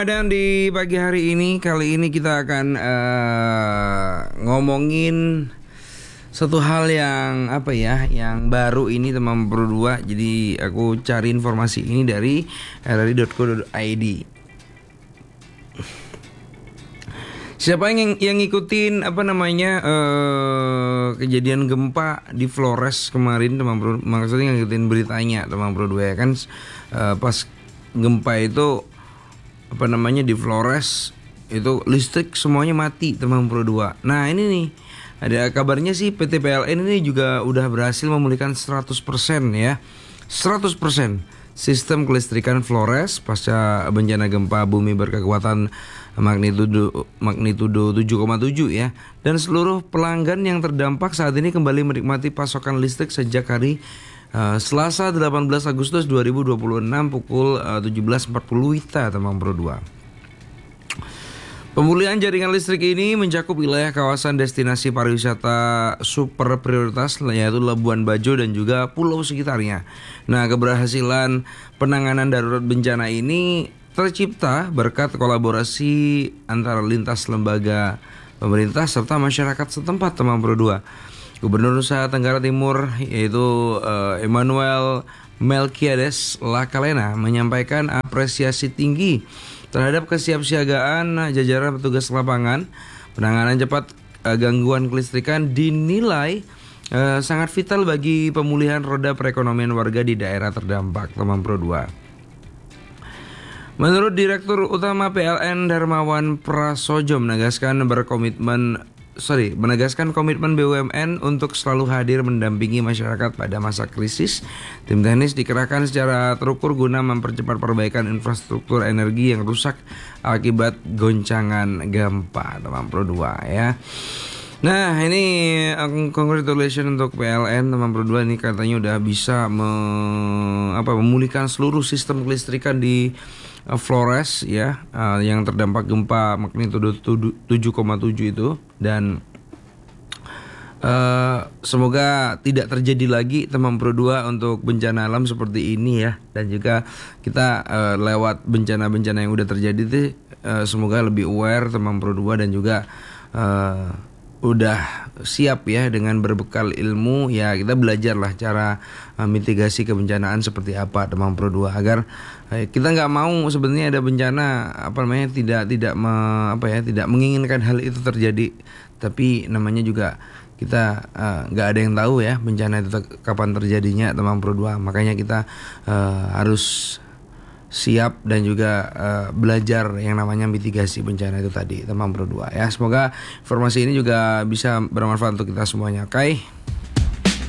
Dan di pagi hari ini, kali ini kita akan ngomongin satu hal yang yang baru ini teman berdua. Jadi aku cari informasi ini dari rri.co.id. Siapa yang ngikutin kejadian gempa di Flores kemarin, teman bro? Maksudnya ngikutin beritanya, teman berdua ya kan? Pas gempa itu di Flores itu listrik semuanya mati, teman berdua. Nah ini nih ada kabarnya sih PT PLN ini juga udah berhasil memulihkan 100% ya, 100% sistem kelistrikan Flores pasca bencana gempa bumi berkekuatan magnitudo 7,7 ya. Dan seluruh pelanggan yang terdampak saat ini kembali menikmati pasokan listrik sejak hari Selasa 18 Agustus 2026 pukul 17.40 WITA, teman Pro 2. Pemulihan jaringan listrik ini mencakup wilayah kawasan destinasi pariwisata super prioritas yaitu Labuan Bajo dan juga pulau sekitarnya. Nah, keberhasilan penanganan darurat bencana ini tercipta berkat kolaborasi antara lintas lembaga pemerintah serta masyarakat setempat, teman Pro 2. Gubernur Nusa Tenggara Timur yaitu Emmanuel Melquiades Lakalena menyampaikan apresiasi tinggi terhadap kesiapsiagaan jajaran petugas lapangan. Penanganan cepat gangguan kelistrikan dinilai sangat vital bagi pemulihan roda perekonomian warga di daerah terdampak, teman Pro 2. Menurut Direktur Utama PLN Darmawan Prasojo menegaskan komitmen BUMN untuk selalu hadir mendampingi masyarakat pada masa krisis. Tim teknis dikerahkan secara terukur guna mempercepat perbaikan infrastruktur energi yang rusak akibat goncangan gempa, teman Pro 2 ya. Nah ini congratulations untuk PLN, teman Pro 2, ini katanya udah bisa memulihkan seluruh sistem kelistrikan di Flores ya, yang terdampak gempa magnitudo 7,7 itu. Dan semoga tidak terjadi lagi, teman Pro 2, untuk bencana alam seperti ini ya. Dan juga kita lewat bencana-bencana yang udah terjadi itu semoga lebih aware, teman Pro 2, dan juga udah siap ya dengan berbekal ilmu ya. Kita belajarlah cara mitigasi kebencanaan seperti apa, teman Pro 2, agar kita nggak mau sebenarnya ada bencana tidak menginginkan hal itu terjadi, tapi namanya juga kita nggak ada yang tahu ya bencana itu kapan terjadinya, teman Pro 2. Makanya kita harus siap dan juga belajar yang namanya mitigasi bencana itu tadi, teman Pro 2 ya. Semoga informasi ini juga bisa bermanfaat untuk kita semuanya. Oke.